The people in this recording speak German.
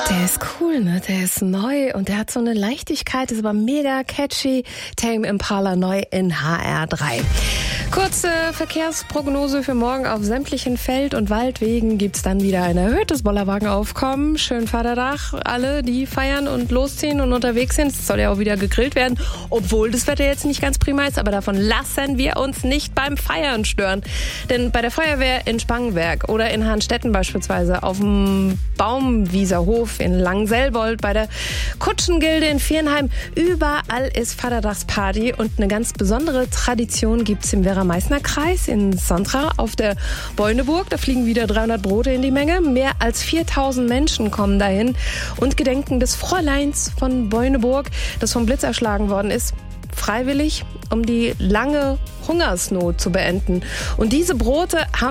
Der ist cool, ne? Der ist neu und der hat so eine Leichtigkeit, ist aber mega catchy. Tame Impala neu in HR3. Kurze Verkehrsprognose für morgen: auf sämtlichen Feld- und Waldwegen gibt's dann wieder ein erhöhtes Bollerwagenaufkommen. Schön Vaterdach, alle, die feiern und losziehen und unterwegs sind. Es soll ja auch wieder gegrillt werden, obwohl das Wetter jetzt nicht ganz prima ist. Aber davon lassen wir uns nicht beim Feiern stören. Denn bei der Feuerwehr in Spangenberg oder in Hahnstetten beispielsweise, auf dem Baumwieserhof in Langselbold, bei der Kutschengilde in Viernheim, überall ist Vaterdachsparty. Und eine ganz besondere Tradition gibt's im Werra-Meißner-Kreis in Sontra auf der Beuneburg. Da fliegen wieder 300 Brote in die Menge. Mehr als 4000 Menschen kommen dahin und gedenken des Fräuleins von Beuneburg, das vom Blitz erschlagen worden ist, freiwillig, um die lange Hungersnot zu beenden. Und diese Brote haben